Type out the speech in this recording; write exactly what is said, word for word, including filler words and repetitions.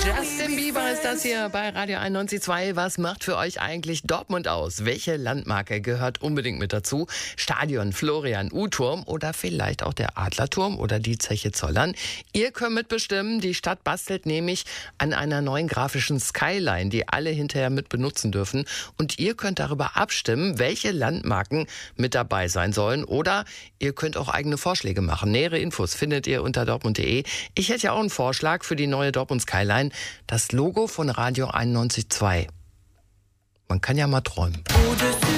Justin Bieber ist das hier bei Radio einundneunzig Komma zwei. Was macht für euch eigentlich Dortmund aus? Welche Landmarke gehört unbedingt mit dazu? Stadion, Florian, U-Turm oder vielleicht auch der Adlerturm oder die Zeche Zollern? Ihr könnt mitbestimmen. Die Stadt bastelt nämlich an einer neuen grafischen Skyline, die alle hinterher mit benutzen dürfen. Und ihr könnt darüber abstimmen, welche Landmarken mit dabei sein sollen. Oder ihr könnt auch eigene Vorschläge machen. Nähere Infos findet ihr unter dortmund punkt de. Ich hätte ja auch einen Vorschlag für die neue Dortmund Skyline. Das Logo von Radio einundneunzig Komma zwei. Man kann ja mal träumen.